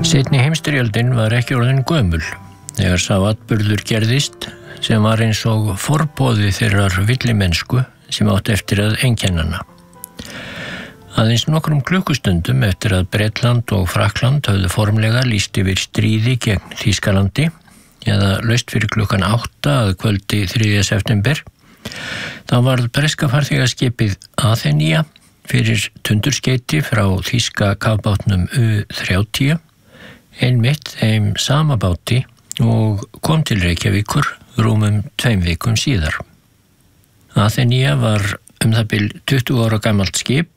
Seinni heimsstyrjöldin var ekki orðin gömul þegar sá atburður gerðist sem var eins og forboði þeirrar villimennsku sem átt eftir að einkenna hana. Aðeins nokkrum klukkustundum eftir að Bretland og Frakkland höfðu formlega lýst yfir stríði gegn Þýskalandi eða laust fyrir klukkan 8 að kvöldi 3. september, þá varð breska farþegaskipið Athenia fyrir tundurskeyti frá þýska kafbátnum U-30 einmitt þeim sama báti og kom til Reykjavíkur rúmum 2 vikum síðar. Athenia var það bil 20 ára gamalt skip,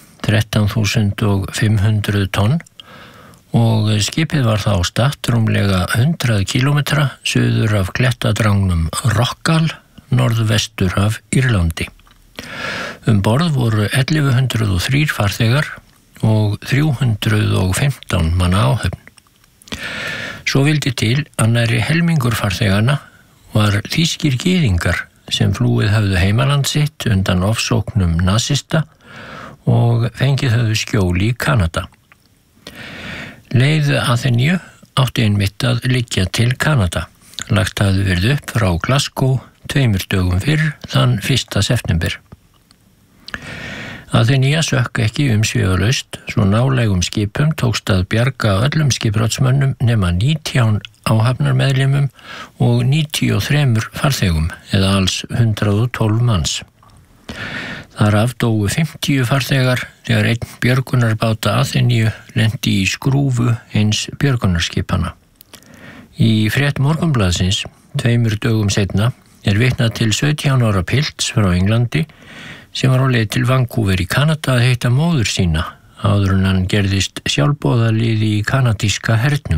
13.500 tonn og skipið var þá statt rúmlega 100 kilometra suður af klettadrangnum Rockall, norðvestur af Írlandi. Borð voru 1103 farþegar og 315 manna áhöfn. Svo vildi til að nærri helmingur farþeganna var þýskir gyðingar sem flúið höfðu heimaland sitt undan ofsóknum nasista og fengið höfðu skjól í Kanada. Leið Atheniu átti einmitt að liggja til Kanada. Lagt hafði verið upp frá Glasgow 2 dögum fyrr þann 1. september. Athenia sökk ekki umsvifalaust, svo nálægum skipum tókst að bjarga öllum skipbrotsmönnum nema 19 áhafnarmeðlimum og 93 farþegum, eða alls 112 manns. Þaraf dóu 50 farþegar þegar einn björgunarbáta Atheniu lenti í skrúfu eins björgunarskipana. Í frétt Morgunblaðsins 2 dögum seinna vitnað til 17 ára pilts frá Englandi sem var á leið til Vancouver í Kanada að heita móður sína áður en hann gerðist sjálfboðaliði í kanadíska hernum.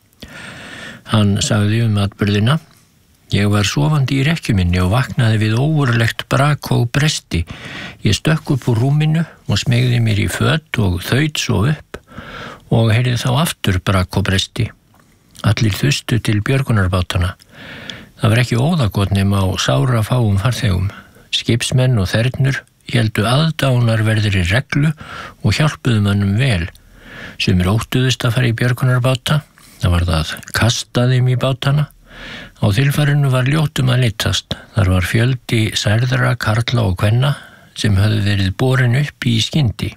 Hann sagði atburðina: Ég var sofandi í rekkju minni og vaknaði við ógurlegt brak og bresti. Ég stökk upp úr rúminu og smegði mér í föt og þaut svo upp og heyrði þá aftur brak og bresti. Allir þustu til björgunarbátana. Það var ekki óðagott nema á sára fáum farþegum. Skipsmenn og þernur héldu aðdánarverðri reglu og hjálpuðu mönnum vel. Sumir óttuðust að fara í björgunarbáta. Það var það kasta þeim í bátana. Á þilfarinu var ljótum að litast. Þar var fjöldi særðra karla og kvenna sem höfðu verið borin upp í skyndi.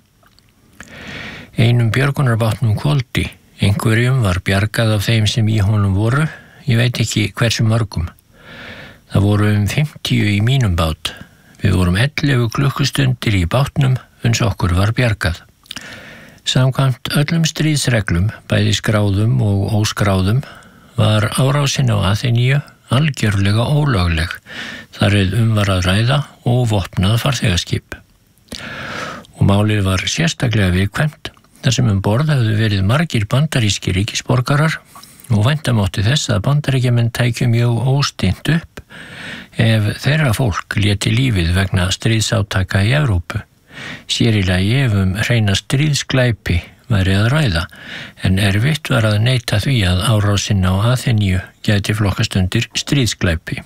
Einum björgunarbátnum hvolfdi. Einhverjum var bjargað af þeim sem í honum voru. Ég veit ekki hversu mörgum. Það voru 50 í mínum bát. Við vorum 11 klukkustundir í bátnum uns okkur var bjargað. Samkvæmt öllum stríðsreglum, bæði skráðum og óskráðum, var árásin á Atheniu algjörlega ólögleg. Þar var að ræða og vopnað farþegaskip. Og málið var sérstaklega viðkvæmt, þar sem borð hefðu verið margir bandarískir ríkisborgarar og væntamátti þess að Bandaríkjamenn tækju mjög óstint upp ef þeirra fólk léti lífið vegna stríðsátaka í Evrópu. Sér í lagi ef hreina stríðsglæpi væri að ræða, en erfitt var að neita því að árásin á Atheniu gæti flokkast undir stríðsglæpi.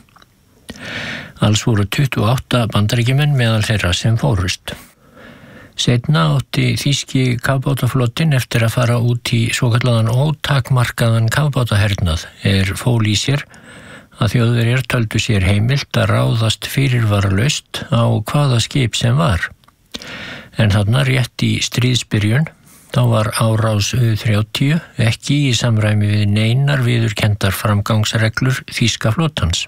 Alls voru 28 Bandaríkjamenn meðal þeirra sem fórust. Seinna átti þýski kafbátaflotinn eftir að fara út í svokallaðan ótakmarkaðan kafbátahernað fól í sér að Þjóðverjar töldu sér heimilt að ráðast fyrirvaralaust á hvaða skip sem var. En þarna rétt í stríðsbyrjun þá var árás U-30 ekki í samræmi við neinar viðurkenndar framgangsreglur þýska flotans.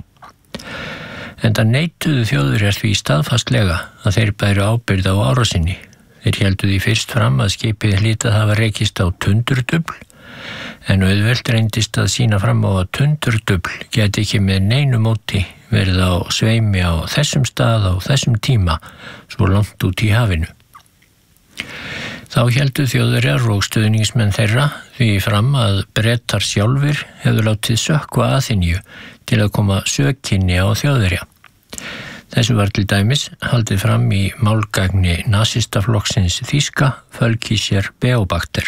Enda neituðu Þjóðverjar því staðfastlega að þeir bæru ábyrgð á árásinni. Þeir héldu því fyrst fram að skipið hlyti að hafa rekist á tundurdufl, en auðvelt reyndist að sýna fram á að tundurdufl geti ekki með neinu móti verið á sveimi á þessum stað á þessum tíma, svo langt út í hafinu. Þá héldu Þjóðverjar og stuðningsmenn þeirra því fram að Bretar sjálfir hefðu látið sökkva Atheniu til að koma sökinni á Þjóðverja. Þessu var til dæmis haldið fram í málgagni nasistaflokksins þýska Fölkischer Beobachter.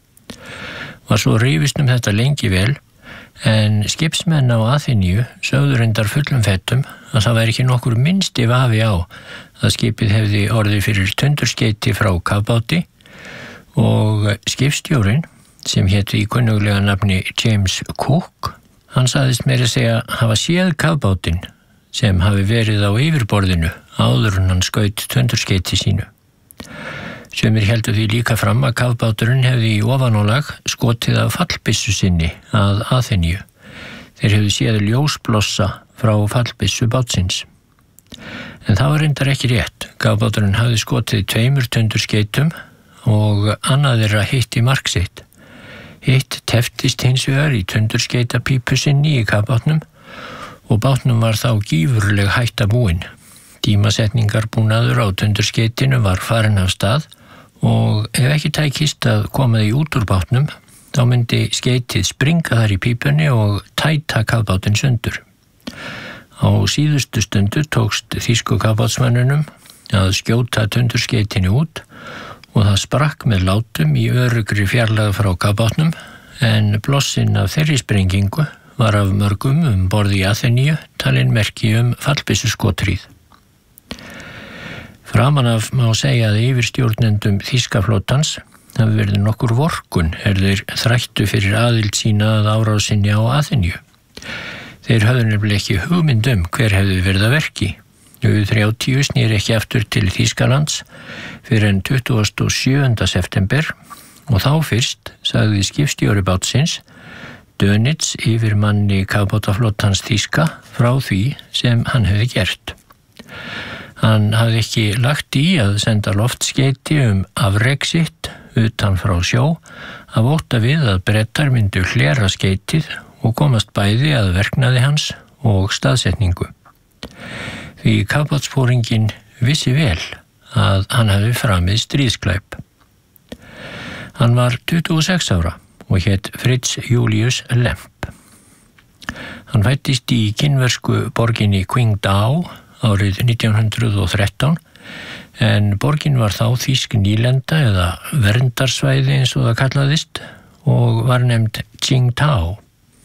Var svo rifist þetta lengi vel, en skipsmenn á Atheniu sögðu reyndar fullum fettum að það væri ekki nokkur minnsti vafi á að skipið hefði orðið fyrir tundurskeyti frá kafbáti og skipstjórinn sem hét í kunnuglega nafni James Cook. Hann sagðist meira að segja hafa séð kafbátinn sem hafi verið á yfirborðinu áður en hann skaut tundurskeyti sínu. Sumir héldu því líka fram að kafbáturinn hefði í ofanálag skotið af fallbyssu sinni að Aþeníu. Þeir hefðu séð ljósblossa frá fallbyssu bátsins. En það var reyndar ekki rétt. Kafbáturinn hafði skotið 2 tundurskeytum og annað þeirra hitt í mark sitt. Hitt teftist hins vegar í tundurskeytapípu sinni í kafbátnum og bátnum var þá gífurleg hætta búin. Tímasetningarbúnaður á tundurskeytinu var farin af stað og ef ekki tækist að koma því út úr bátnum, þá myndi skeytið springa þar í pípunni og tæta kafbátinn sundur. Á síðustu stundu tókst þýsku kafbátsmönnunum að skjóta tundurskeytinu út og það sprakk með látum í öruggri fjarlægð frá kafbátnum, en blossin af þeirri sprengingu var af mörgum borð í Aþeníu talin merki fallbyssuskothríð. Framan af má segja að yfirstjórnendum þýska flotans hafi verið nokkur vorkunn þeir þrættu fyrir aðild sína að árásinni á Aþeníu. Þeir höfðu nefnilega ekki hugmynd hver hefði verið að verki. U-30 snýr ekki aftur til Þýskalands fyrir en 27. september og þá fyrst sagði skipstjóri bátsins Dönitz yfirmanni kafbátaflotans þýska frá því sem hann hefði gert. Hann hafði ekki lagt í að senda loftskeyti afrek sitt utan frá sjó af ótta við að Bretar myndu hlera skeytið og komast bæði að verknaði hans og staðsetningu. Því kafbátsforinginn vissi vel að hann hafði framið stríðsglæp. Hann var 26 ára og hét Fritz Julius Lemp. Hann fæddist í kínversku borginni Qingdao árið 1913, en borgin var þá þýsk nýlenda eða verndarsvæði eins og það kallaðist og var nefnd Qingtao.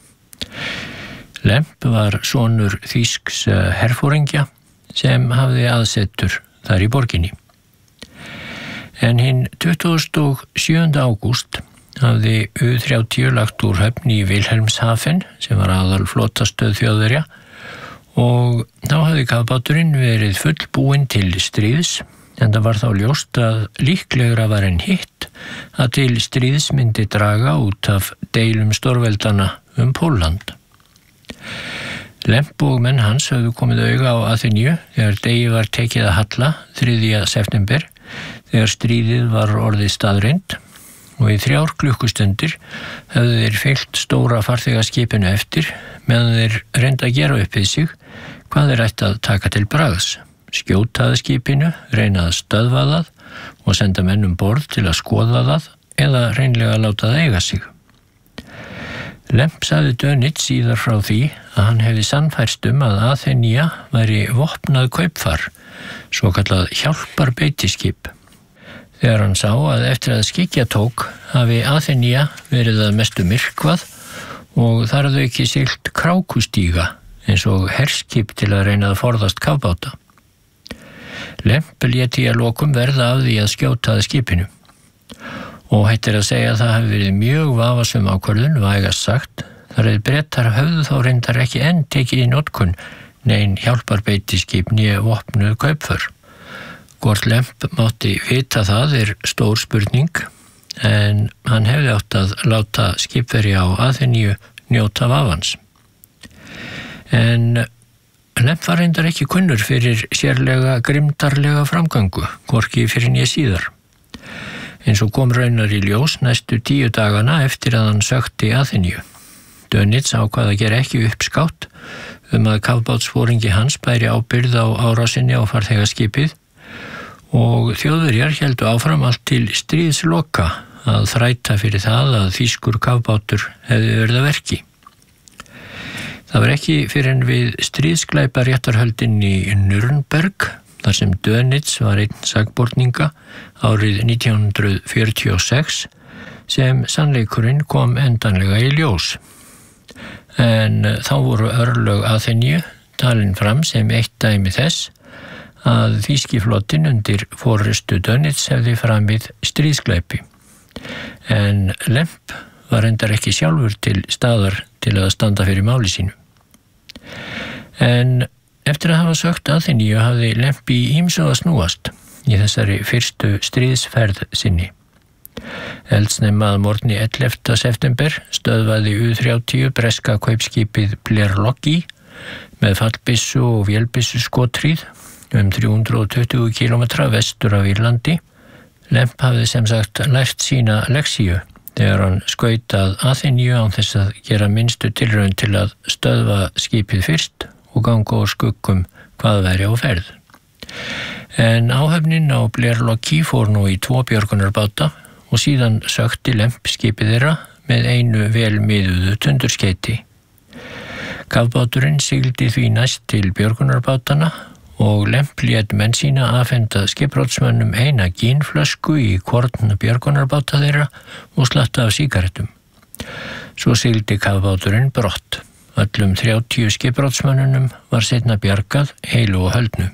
Lemp var sonur þýsks herforingja sem hafði aðsetur þar í borginni. En hinn 27. ágúst hafði U-30 lagt úr höfn í Vilhelmshafen sem var aðal flotastöð Þjóðverja og þá hafði kafbáturinn verið fullbúinn til stríðs, en það var þá ljóst að líklegra var en hitt að til stríðs myndi draga út af deilum stórveldana Pólland. Lemp og menn hans höfðu komið auga á Aþeníu þegar degi var tekið að halla 3. september þegar stríðið var orðið staðreynd og í 3 klukkustundir höfðu þeir fylgt stóra farþegaskipinu eftir meðan þeir reyndu að gera upp við sig hvað þeir ættu að taka til bragðs, skjótaði skipinu, reyna að stöðva það og senda menn borð til að skoða það eða reynlega láta það eiga sig. Lemp sagði Dönitz síðar frá því að hann hefði sannfærst að Aþenía væri vopnað kaupfar, svokallað hjálparbeitiskip. Þegar hann sá að eftir að skyggja tók hafi Aþenía verið að mestu myrkvað og þar hafði ekki siglt krákustíga eins og herskip til að reyna að forðast kafbáta. Lemp léti að lokum verða af því að skjótaði skipinu og hættir að segja að það hafi verið mjög vafasöm ákvörðun, vægast sagt, þar Bretar höfðu þá reyndar ekki enn tekið í notkun nein hjálparbeitiskip né vopnuð kaupför. Hvort Lemp mátti vita það stór spurning, en hann hefði átt að láta skipverja á Aþeníu njóta vafans. En Lemp var reyndar ekki kunnur fyrir sérlega grimdarlega framgöngu, hvorki fyrir né síðar. Eins og kom raunar í ljós næstu 10 dagana eftir að hann sökti Aþeníu. Dönitz ákvað að gera ekki uppskátt að kafbátsforingi hans bæri ábyrgð á árásinni á farþegaskipið og Þjóðverjar héldu áfram allt til stríðsloka að þræta fyrir það að þýskur kafbátur hefði verið að verki. Það var ekki fyrir en við stríðsglæparéttarhöldin í Nürnberg, þar sem Dönitz var einn sakborninga árið 1946, sem sannleikurinn kom endanlega í ljós. En þá voru örlög Aþeníu talin fram sem eitt dæmi þess að þýski flotinn undir forystu Dönitz hefði framið stríðsglæpi. En Lemp var reyndar ekki sjálfur til staðar til að standa fyrir máli sínu. En eftir að hafa sögt Aþeníu hafði Lemp í ýmsu að snúast í þessari fyrstu stríðsferð sinni. Eldsnemma að morgni 11. september stöðvaði U-30 breska kaupskipið Blair Lockey með fallbyssu og vélbyssu skotríð 320 kilometra vestur af Írlandi. Lemp hafði sem sagt lært sína lexíu þegar hann skaut að Aþeníu án þess að gera minnstu tilraun til að stöðva skipið fyrst og ganga úr skuggum hvað væri á ferð. En áhöfnin á Blair Lockey fór nú í 2 björgunarbáta og síðan sökti Lemp skipið þeirra með einu vel miðuðu tundurskeyti. Kafbáturinn sigldi því næst til björgunarbátana og Lemp lét menn sína afhenda skipbrotsmönnum eina gínflösku í hvorn björgunarbáta þeirra og slatta af sígarettum. Svo sigldi kafbáturinn brott. Öllum 30 skipbrotsmönnunum var seinna bjargað heilu og höldnu.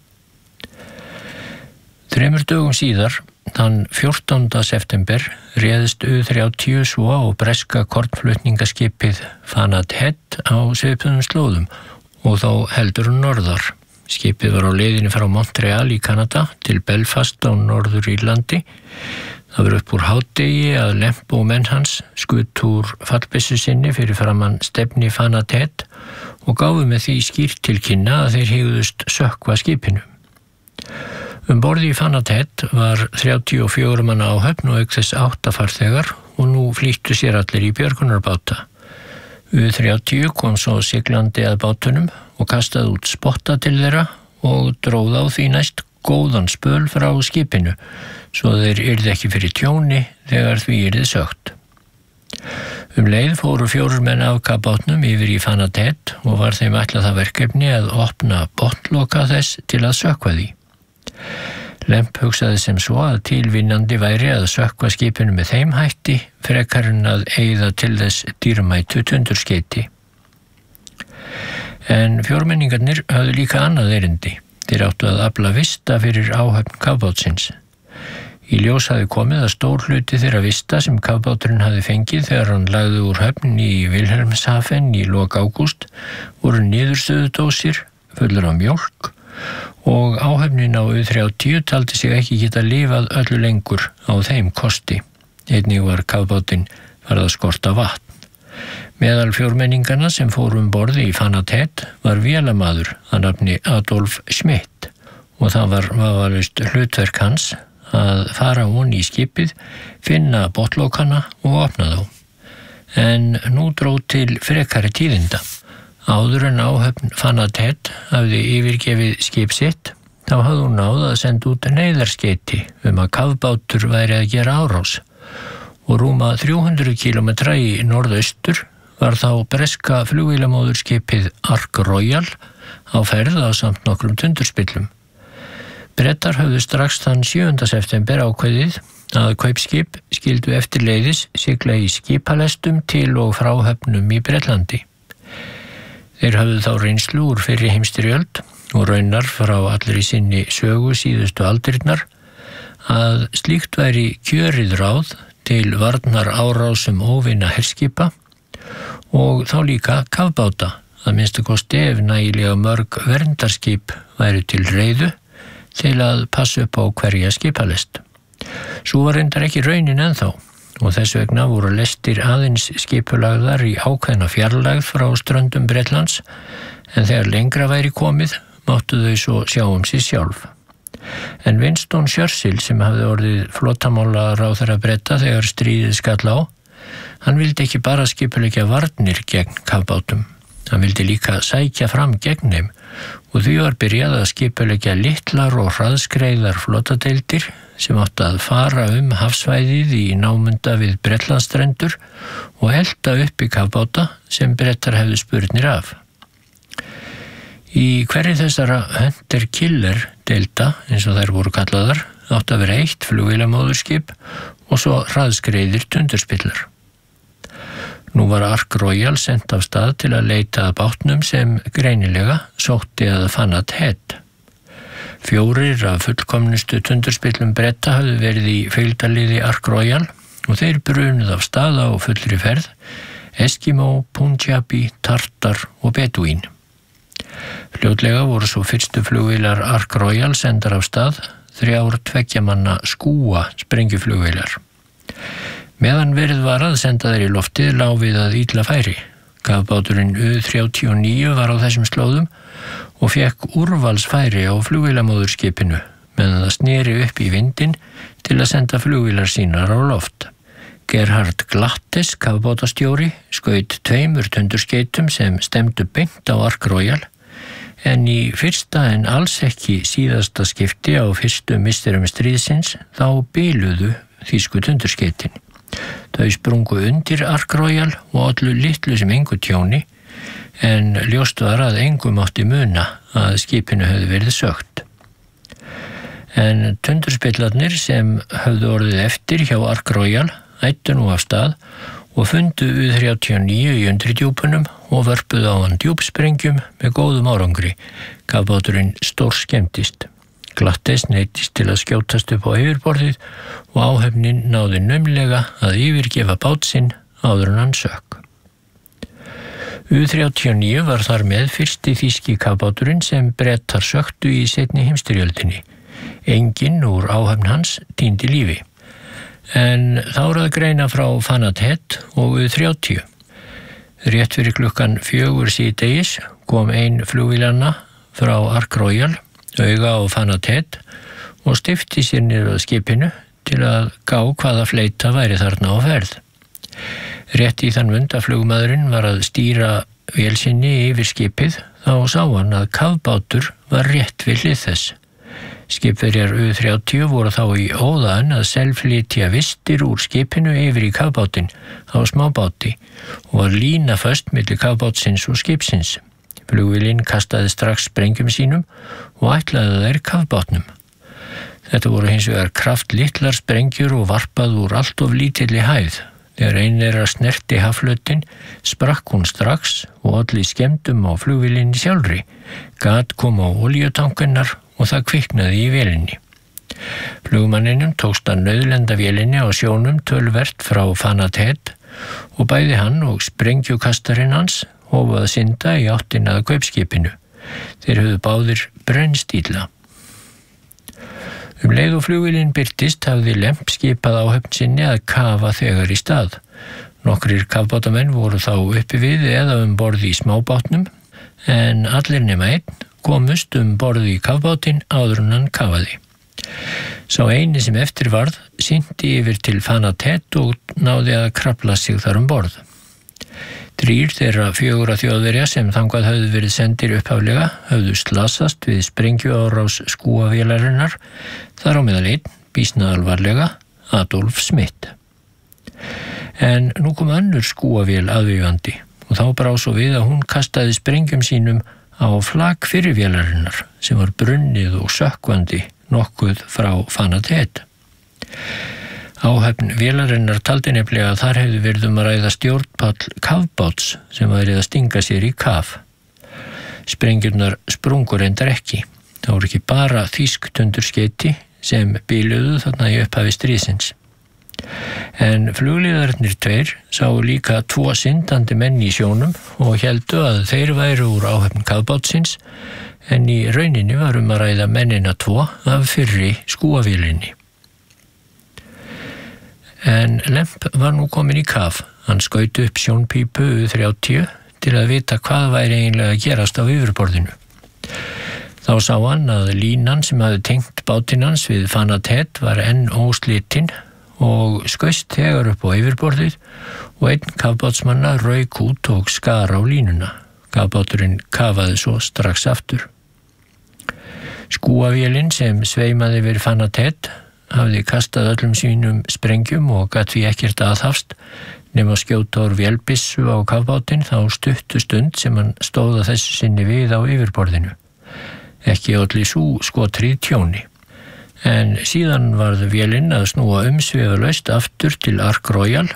3 dögum síðar, þann 14. september, réðist U-30 svo á breska kornflutningaskipið Fanat Head á svipuðum slóðum og þá heldur norðar. Skipið var á leiðinni frá Montreal í Kanada til Belfast á Norður Írlandi. Það var upp úr hádegi að Lemp og menn hans skutt úr fallbyssu sinni fyrir framan stefni Fanat Head og gáfu með því skýrt til kynna að þeir hygðust sökkva skipinu. Borði í Fanat Head var 34 manna áhöfn og auk þess 8 farþegar og nú flýttu sér allir í björgunarbáta. U-30 kom svo siglandi að bátunum og kastaði út spotta til þeirra og dróð á því næst góðan spöl frá skipinu, svo þeir yrði ekki fyrir tjóni þegar því yrði sögt. Leið fóru 4 menn af kafbátnum yfir í Fanat Head og var þeim ætlað það verkefni að opna botnloka þess til að sökkva því. Lemp hugsaði sem svo að tilvinnandi væri að sökkva skipinu með þeim hætti frekar en að eyða til þess dýrmætu tundurskeyti. En fjórmenningarnir höfðu líka annað erindi. Þeir áttu að afla vista fyrir áhöfn kafbátsins. Í ljós hafði komið að stór hluti þeirra vista sem kafbáturinn hafði fengið þegar hann lagði úr höfn í Wilhelmshaven í lok ágúst voru niðurstöðudósir fullar af mjólk og áhöfnin á U-30 taldi sig ekki geta lifað öllu lengur á þeim kosti. Einnig var kafbátinn farið að skorta vatn. Meðal fjórmenningarna sem fóru borði í Fanat Head var vélamaður að nafni Adolf Schmidt og það var vafalaust hlutverk hans að fara ofan í skipið, finna botnlokana og opna þá. En nú dró til frekari tíðinda. Áður en áhöfn Fanat Head hafði yfirgefið skip sitt, þá hafði hún náð að senda út neyðarskeyti að kafbátur væri að gera árás og rúma 300 kilometra í norðaustur var þá breska flugvélamóðurskipið Ark Royal á ferð ásamt nokkrum tundurspillum. Bretar höfðu strax þann 7. september ákveðið að kaupskip skyldu eftirleiðis sigla í skipalestum til og frá höfnum í Bretlandi. Þeir höfðu þá reynslu úr fyrri heimsstyrjöld og raunar frá allri sinni sögu síðustu aldirnar að slíkt væri kjörið ráð til varnar árásum óvinna herskipa og þá líka kafbáta, að minnsta kosti ef nægilega mörg verndarskip væru til reiðu til að passa upp á hverja skipalest. Svo var reyndar ekki raunin ennþá og þess vegna voru lestir aðeins skipulagðar í ákveðna fjarlægð frá ströndum Bretlands en þegar lengra væri komið máttu þau svo sjá sig sjálf. En Winston Churchill sem hafði orðið flotamálaráðherra Breta þegar stríðið skall á, hann vildi ekki bara skipuleggja varnir gegn kafbátum. Hann vildi líka sækja fram gegn þeim og því var byrjað að skipuleggja litlar og hraðskreiðar flotadeildir sem áttu að fara hafsvæðið í námunda við Bretlandsstrendur og elta upp í kafbáta sem Bretar hefðu spurnir af. Í hverri þessara Hunter-Killer deilda, eins og þær voru kallaðar, áttu að vera 1 flugvélamóðurskip og svo hraðskreiðir tundurspillar. Nú var Ark Royal sent af stað til að leita að bátnum sem greinilega sótti að Fanat Head. 4 af fullkomnustu tundurspillum Breta hafðu verið í fylgdarliði Ark Royal og þeir brunuð af staða og fullri ferð, Eskimo, Punjabi, Tartar og Bedouin. Fljótlega voru svo fyrstu flugvélar Ark Royal sendar af stað, 3 tveggjamanna skúa sprengjuflugvélar. Meðan verið var að senda þeir í loftið lá við að illa færi. Kafbáturinn U-39 var á þessum slóðum og fekk úrvalsfæri á flugvélamóðurskipinu meðan það sneri upp í vindinn til að senda flugvélar sínar á loft. Gerhard Glattes, kafbátastjóri, skaut 2 tundurskeytum sem stemdu beint á Ark Royal, en í fyrsta en alls ekki síðasta skipti á fyrstu misterum stríðsins þá biluðu þýsku tundurskeytin. Þau sprungu undir Ark Royal og ollu litlu sem engu tjóni, en ljóst var að engum mátti muna að skipinu hefði verið sökkt. En tundurspillarnir sem höfðu orðið eftir hjá Ark Royal ættu nú af stað og fundu U-39 í undirdjúpunum og vörpuðu á hann djúpsprengjum með góðum árangri. Kafbáturinn stórskemmdist. Glattes neyddist til að skjótast upp á yfirborðið og áhöfnin náði naumlega að yfirgefa bát sinn áður en hann sökk. U-39 var þar með fyrsti þýski kafbáturinn sem Bretar söktu í seinni heimsstyrjöldinni. Enginn úr áhöfn hans týndi lífi. En þá er að greina frá Fanatet og U-30. Rétt fyrir klukkan 4 síðdegis kom ein flugvélanna frá Ark Royal, auga á Fanatet, og stifti sér niður að skipinu til að gá hvaða fleyta væri þarna á ferð. Rétt í þann mund að flugmaðurinn var að stýra vél sinni yfir skipið, þá sá hann að kafbátur var rétt við hlið þess. Skipverjar U-30 voru þá í óðan að selflytja vistir úr skipinu yfir í kafbátinn á smábáti og var lína föst milli kafbátsins og skipsins. Flugvélin kastaði strax sprengjum sínum og ætlaði þær kafbátnum. Þetta voru hins vegar kraftlitlar sprengjur og varpað úr allt of lítilli hæð. Þegar ein þeirra snerti hafflötin, sprakk hún strax og olli skemmdum á flugvélinni sjálfri. Gat kom á olíutankunnar og það kviknaði í vélinni. Flugmanninum tókst að nauðlenda vélinni á sjónum töluvert frá Fanatet og bæði hann og sprengjukastarinn hans hófu að synda í áttina að kaupskipinu. Þeir höfðu báðir brennst illa. Leið og flugvélin birtist hafði Lemp skipað áhöfn sinni að kafa þegar í stað. Nokkrir kafbátamenn voru þá uppi við eða borð í smábátnum, en allir nema einn komust borð í kafbátinn áður en hann kafaði. Sá eini sem eftir varð synti yfir til Fanatet og náði að krafla sig þar borð. 3 þeirra 4 Þjóðverja sem þangað höfðu verið sendir upphaflega höfðu slasast við sprengjuárás skúavélarinnar, þar á meðal einn, býsna alvarlega, Adolf Schmidt. En nú kom önnur skúavél aðvífandi og þá brá svo við að hún kastaði sprengjum sínum á flak fyrir vélarinnar sem var brunnið og sökkvandi nokkuð frá Fanatet. Áhöfn vélarinnar taldi nefnilega að þar hefði verið að ræða stjórnpall kafbáts sem værið að stinga sér í kaf. Sprengjurnar sprungu reyndar ekki. Það voru ekki bara þýsk tundurskeyti sem biluðu þarna í upphafi stríðsins. En flugliðarnir 2 sáu líka 2 syndandi menn í sjónum og héldu að þeir væru úr áhöfn kafbátsins, en í rauninni var að ræða mennina 2 af fyrri skúavélinni. En Lemp var nú komin í kaf. Hann skaut upp sjónpípu U-30 til að vita hvað væri eiginlega að gerast á yfirborðinu. Þá sá hann að línan sem hafði tengt bátinn hans við Fanatet var enn óslitin og skaust þegar upp á yfirborðið og einn kafbátsmanna rauk út og skar á línuna. Kafbáturinn kafaði svo strax aftur. Skúavélin sem sveimaði við Fanatet hafði kastað öllum sínum sprengjum og gat því ekkert aðhafst nema skjóta úr vélbyssu á kafbátinn þá stuttu stund sem hann stóð að þessu sinni við á yfirborðinu. Ekki olli sú skotrið tjóni. En síðan varð vélin að snúa umsvifalaust aftur til Ark Royal